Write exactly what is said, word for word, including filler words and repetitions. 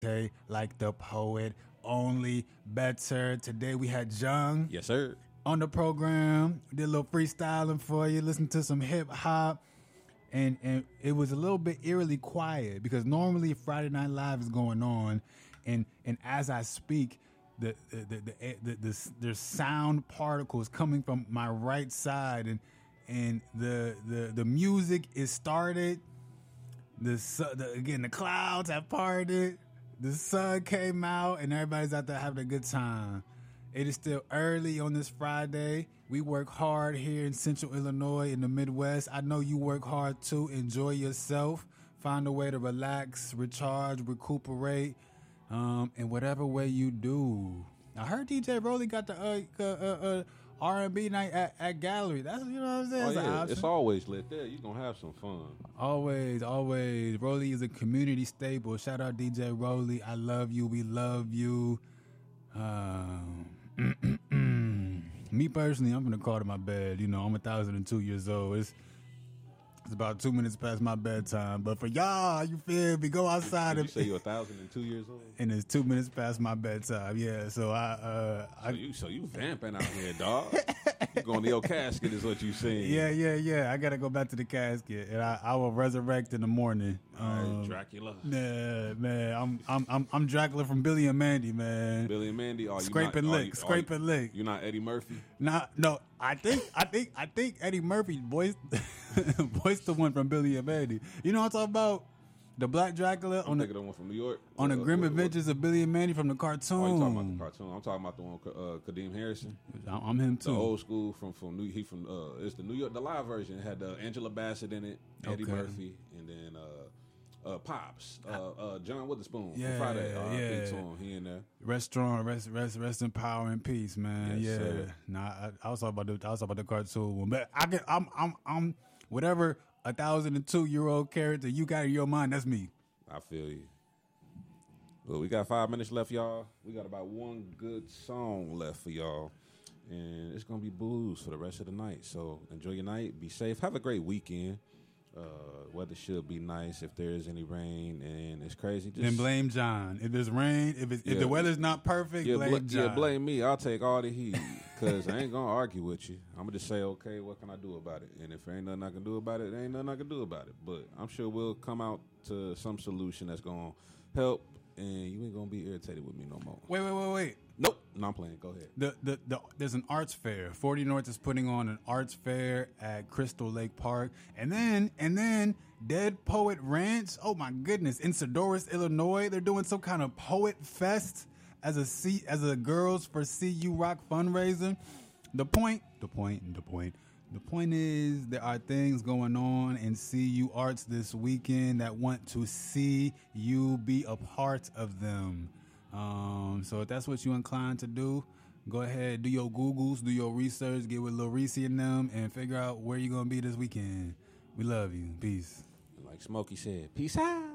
Okay, like the poet, only better. Today we had Jung Yes, sir. on the program. Did a little freestyling for you. Listen to some hip hop. And and it was a little bit eerily quiet because normally Friday Night Live is going on, and and as I speak, the the the, the, the, the there's sound particles coming from my right side, and and the the the music is started. The, su- the again the clouds have parted. The sun came out, and everybody's out there having a good time. It is still early on this Friday. We work hard here in Central Illinois in the Midwest. I know you work hard too. Enjoy yourself. Find a way to relax, recharge, recuperate, um, in whatever way you do. I heard D J Rolly got the uh, uh, uh, uh, R and B night at, at Gallery. That's, you know what I'm saying? Oh, It's an yeah. option. It's always lit there. You're going to have some fun. Always, always. Rolly is a community staple. Shout out D J Rolly. I love you. We love you. Um, me personally, I'm gonna call to my bed. You know, I'm a thousand and two years old. It's it's about two minutes past my bedtime. But for y'all, you feel me? Go outside Did you and say you're a thousand and two years old? and it's two minutes past my bedtime. Yeah, so I uh So I you, so you vamping out here, dog. You going to your casket is what you saying. yeah yeah yeah. I gotta go back to the casket and I, I will resurrect in the morning. All right, Um, Dracula. Yeah, man, I'm I'm I'm I'm Dracula from Billy and Mandy, man. Billy and Mandy. Are you Scrape not, and are lick, you- are scrape you- and lick. You're not Eddie Murphy? Nah, no, I think I think I think Eddie Murphy voiced voiced the one from Billy and Mandy. You know what I'm talking about? The Black Dracula I'm on the thinking of the one from New York. on the Uh, Grim what- Adventures of Billy and Mandy from the cartoon. what- Oh, you talking about the cartoon? I'm talking about the one with uh, Kadeem Harrison. I'm I'm him The too. old school from from New. He from uh, it's the New York. The live version it had uh, Angela Bassett in it, Eddie Okay. Murphy, and then uh, uh, Pops, uh, uh, John Witherspoon Yeah, from Friday. Uh, yeah. yeah, to him. He in there. Restaurant, rest, rest, rest in power and peace, man. Yes, yeah, sir. nah, I, I was talking about the I was talking about the cartoon one, but I get I'm I'm I'm whatever a thousand and two year old character you got in your mind. That's me. I feel you. Well, we got five minutes left, y'all. We got about one good song left for y'all. And it's going to be blues for the rest of the night. So enjoy your night. Be safe. Have a great weekend. Uh, weather should be nice if there is any rain and it's crazy. Just Then blame John. If there's rain, if it's, if Yeah. the weather's not perfect, yeah, blame bla- John. yeah, blame me. I'll take all the heat because I ain't going to argue with you. I'm going to just say, okay, what can I do about it? And if there ain't nothing I can do about it, there ain't nothing I can do about it. But I'm sure we'll come out to some solution that's going to help. And you ain't gonna be irritated with me no more. Wait, wait, wait, wait. Nope, no, I'm playing. Go ahead. The, the the there's an arts fair. forty North is putting on an arts fair at Crystal Lake Park, and then and then Dead Poet Ranch. Oh my goodness, in Sedoris, Illinois, they're doing some kind of poet fest as a C as a Girls for C U Rock fundraiser. The point, the point, the point. The point is there are things going on in C U Arts this weekend that want to see you be a part of them. Um, so if that's what you're inclined to do, go ahead, do your Googles, do your research, get with Lil Reese and them, and figure out where you're going to be this weekend. We love you. Peace. Like Smokey said, peace out.